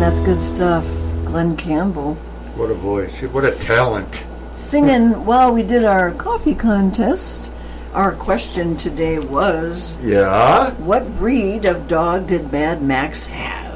that's good stuff. Glenn Campbell. What a voice. What a talent. Singing while we did our coffee contest. Our question today was... Yeah? What breed of dog did Mad Max have?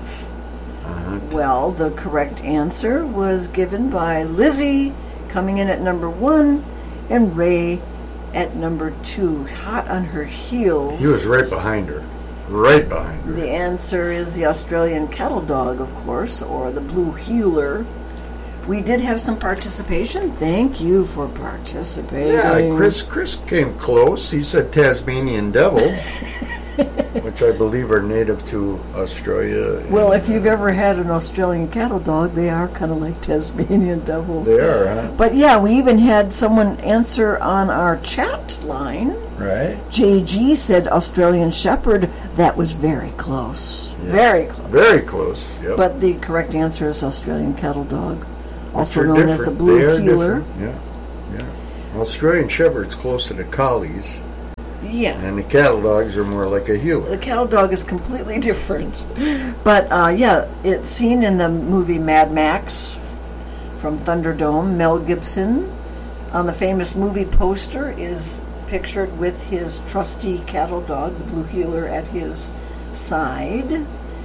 Well, the correct answer was given by Lizzie, coming in at number 1, and Ray at number 2, hot on her heels. He was right behind her. Right behind her. The answer is the Australian cattle dog, of course, or the blue heeler. We did have some participation. Thank you for participating. Yeah, Chris came close. He said Tasmanian devil, which I believe are native to Australia. Well, if you've ever had an Australian cattle dog, they are kind of like Tasmanian devils. They are, huh? But yeah, we even had someone answer on our chat line. Right. JG said Australian Shepherd. That was very close. Yes. Very close. Very close, yep. But the correct answer is Australian cattle dog, also They're known as a different. blue They are heeler. different. Yeah. Australian Shepherd's closer to collies. Yeah. And the cattle dogs are more like a heeler. The cattle dog is completely different. But, yeah, it's seen in the movie Mad Max from Thunderdome. Mel Gibson, on the famous movie poster, is pictured with his trusty cattle dog, the blue heeler, at his side.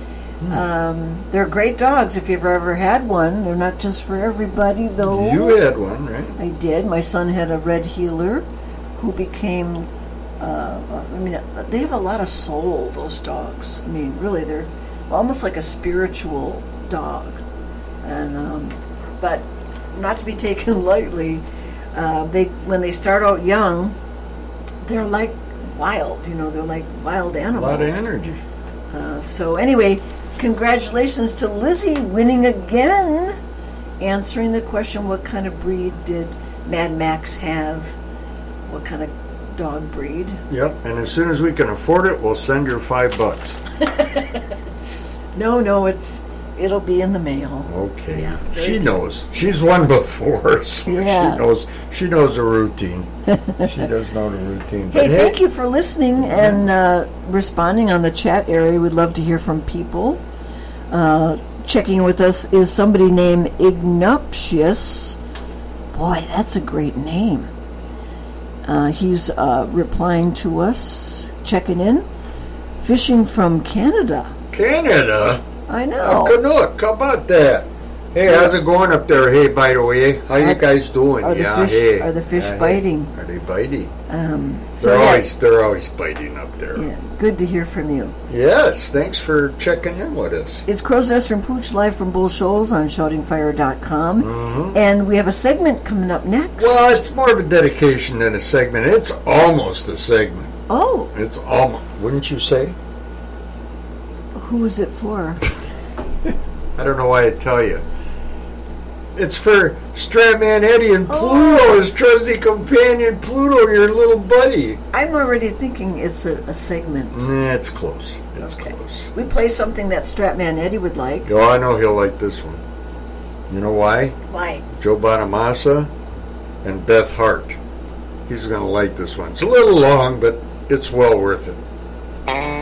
They're great dogs if you've ever had one. They're not just for everybody, though. You had one, right? I did. My son had a red heeler who became... they have a lot of soul, those dogs. I mean, really, they're almost like a spiritual dog. And but not to be taken lightly, when they start out young, they're like wild, they're like wild animals. A lot of energy. So anyway, congratulations to Lizzie winning again, answering the question, what kind of breed did Mad Max have? What kind of dog breed? Yep, and as soon as we can afford it, we'll send her $5. No, it'll be in the mail. Okay. Yeah, she knows. She's won before, so yeah. She knows the routine. She does know the routine. Hey, thank you for listening and responding on the chat area. We'd love to hear from people. Checking with us is somebody named Ignatius. Boy, that's a great name. He's replying to us, checking in. Fishing from Canada. Canada? I know. Canuck, how about that? Hey, how's it going up there? Hey, by the way, how you guys doing? Are the fish biting? Are they biting? They're always biting up there. Yeah, good to hear from you. Yes, thanks for checking in with us. It's Crow's Nest and Pooch live from Bull Shoals on shoutingfire.com. And we have a segment coming up next. Well, it's more of a dedication than a segment. It's almost a segment. Oh. It's almost, wouldn't you say? Who is it for? I don't know why I'd tell you. It's for Stratman Eddie and Pluto, his trusty companion. Pluto, your little buddy. I'm already thinking it's a segment. Nah, it's close. It's close. We play something that Stratman Eddie would like. Oh, I know he'll like this one. You know why? Why? Joe Bonamassa and Beth Hart. He's going to like this one. It's a little long, but it's well worth it.